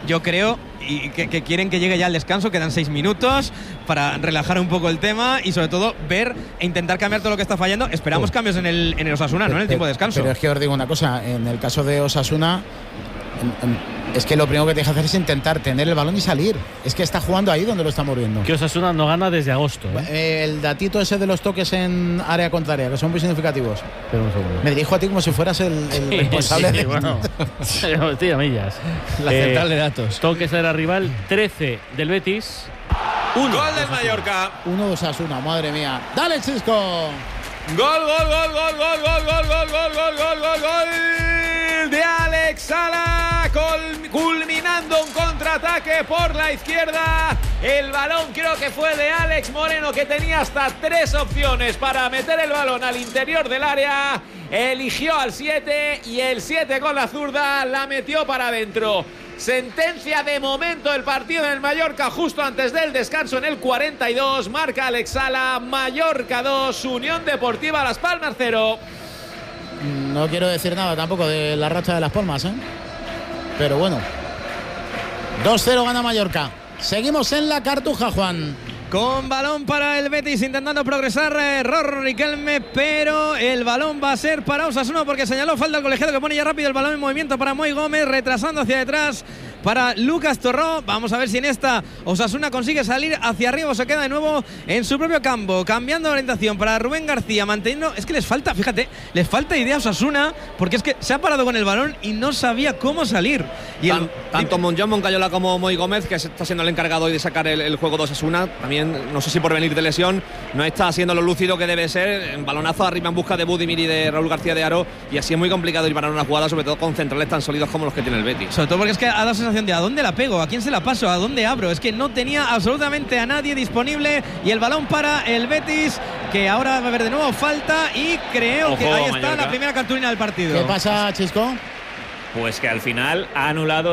yo creo que quieren que llegue ya el descanso, quedan 6 minutos para relajar un poco el tema y sobre todo ver e intentar cambiar todo lo que está fallando. Esperamos cambios en el Osasuna, no en el tiempo de descanso. Pero es que os digo una cosa, en el caso de Osasuna es que lo primero que tienes que hacer es intentar tener el balón y salir. Es que está jugando ahí donde lo estamos viendo. Que Osasuna no gana desde agosto. El datito ese de los toques en área contraria, que son muy significativos. Pero un segundo. Me dirijo a ti como si fueras el responsable de... Bueno, estoy a millas. La central de datos. Toques de la rival, 13 del Betis. 1 gol del Mallorca. 1 de Osasuna, madre mía. ¡Dale, Chisco! Gol de Alex Sala, culminando un contraataque por la izquierda. El balón creo que fue de Alex Moreno, que tenía hasta 3 opciones para meter el balón al interior del área. Eligió al 7 y el 7 con la zurda la metió para adentro. Sentencia de momento el partido en el Mallorca justo antes del descanso en el 42. Marca Alex Sala, Mallorca 2, Unión Deportiva Las Palmas 0. No quiero decir nada tampoco de la racha de Las Palmas, pero bueno. 2-0 gana Mallorca. Seguimos en la Cartuja, Juan. Con balón para el Betis intentando progresar Rorro Riquelme, pero el balón va a ser para Osasuna porque señaló falta el colegiado, que pone ya rápido el balón en movimiento para Moy Gómez, retrasando hacia detrás para Lucas Torró. Vamos a ver si en esta Osasuna consigue salir hacia arriba o se queda de nuevo en su propio campo, cambiando de orientación para Rubén García, manteniendo. Es que les falta, fíjate, les falta idea a Osasuna, porque es que se ha parado con el balón y no sabía cómo salir. Y tanto Monjón Moncayola como Moy Gómez, que está siendo el encargado hoy de sacar el juego de Osasuna, también no sé si por venir de lesión no está siendo lo lúcido que debe ser. En balonazo arriba en busca de Budimir y de Raúl García de Haro, y así es muy complicado ir para una jugada, sobre todo con centrales tan sólidos como los que tiene el Betis. Sobre todo porque es que ha dado sensación de a dónde la pego, a quién se la paso, a dónde abro. Es que no tenía absolutamente a nadie disponible y el balón para el Betis, que ahora va a haber de nuevo falta y creo que ahí está Mallorca. La primera cartulina del partido. ¿Qué pasa, Chisco? Pues que al final ha anulado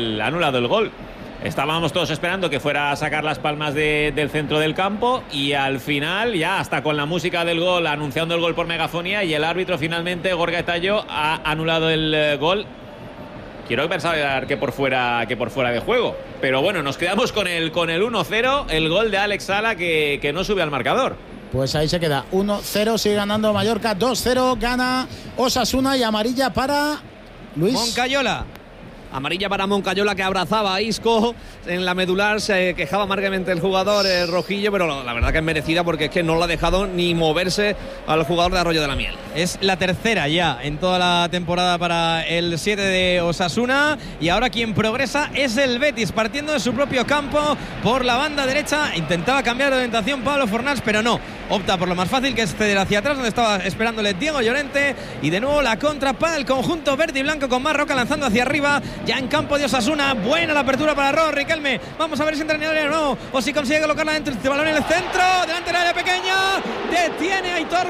el gol. Estábamos todos esperando que fuera a sacar Las Palmas del centro del campo y al final, ya hasta con la música del gol, anunciando el gol por megafonía, y el árbitro finalmente, Gorka Tallo, ha anulado el gol. Quiero pensar que por fuera de juego. Pero bueno, nos quedamos con el 1-0, el gol de Alex Sala que no sube al marcador. Pues ahí se queda. 1-0, sigue ganando Mallorca. 2-0, gana Osasuna y amarilla para Luis Moncayola. Amarilla para Moncayola, que abrazaba a Isco en la medular. Se quejaba amargamente el jugador rojillo, pero la verdad que es merecida, porque es que no lo ha dejado ni moverse al jugador de Arroyo de la Miel. Es la tercera ya en toda la temporada para el 7 de Osasuna, y ahora quien progresa es el Betis, partiendo de su propio campo por la banda derecha. Intentaba cambiar de orientación Pablo Fornals, pero no, opta por lo más fácil, que es ceder hacia atrás, donde estaba esperándole Diego Llorente, y de nuevo la contra para el conjunto verde y blanco, con Marroca lanzando hacia arriba, ya en campo de Osasuna. Buena la apertura para Rorro Riquelme. Vamos a ver si entra en el área o no, o si consigue colocarla dentro del balón en el centro, delante del área pequeña, detiene a Aitor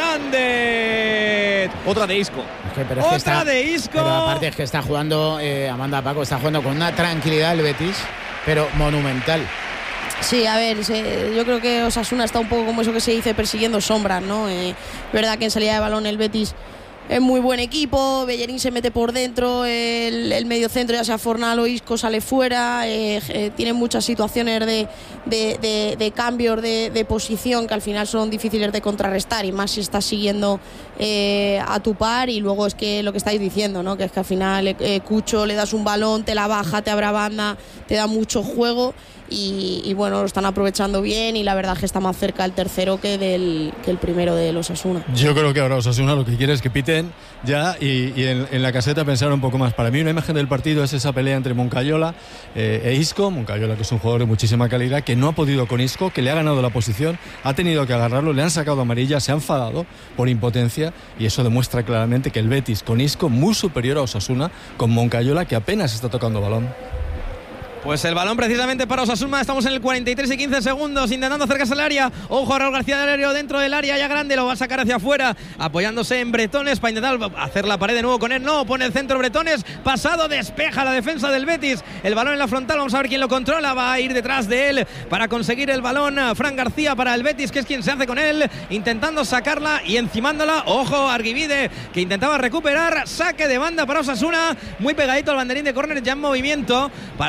Fernández. Otra de Isco. Otra de Isco. Pero aparte es que está jugando, Amanda, Paco, está jugando con una tranquilidad el Betis, pero monumental. Sí, a ver, yo creo que Osasuna está un poco como eso que se dice, persiguiendo sombras, ¿no? Verdad que en salida de balón el Betis es muy buen equipo. Bellerín se mete por dentro, el medio centro, ya sea Fornal o Isco, sale fuera. Tienen muchas situaciones de cambios de posición que al final son difíciles de contrarrestar, y más si estás siguiendo a tu par. Y luego es que lo que estáis diciendo, ¿no? Que es que al final Cucho, le das un balón, te la baja, te abre banda, te da mucho juego. Y bueno, lo están aprovechando bien, y la verdad es que está más cerca el tercero que el primero de los Osasuna. Yo creo que ahora Osasuna lo que quiere es que piten ya y en la caseta pensar un poco más. Para mí una imagen del partido es esa pelea entre Moncayola e Isco. Moncayola, que es un jugador de muchísima calidad, que no ha podido con Isco, que le ha ganado la posición, ha tenido que agarrarlo, le han sacado amarilla, se ha enfadado por impotencia, y eso demuestra claramente que el Betis con Isco muy superior a Osasuna, con Moncayola que apenas está tocando balón. Pues el balón precisamente para Osasuna. Estamos en el 43 y 15 segundos, intentando acercarse al área. Ojo a Raúl García del Aéreo dentro del área ya grande, lo va a sacar hacia afuera, apoyándose en Bretones para intentar hacer la pared de nuevo con él. No, pone el centro Bretones, pasado, despeja la defensa del Betis. El balón en la frontal, vamos a ver quién lo controla. Va a ir detrás de él para conseguir el balón Fran García para el Betis, que es quien se hace con él, intentando sacarla y encimándola. Ojo, Arguivide, que intentaba recuperar. Saque de banda para Osasuna, muy pegadito al banderín de córner, ya en movimiento para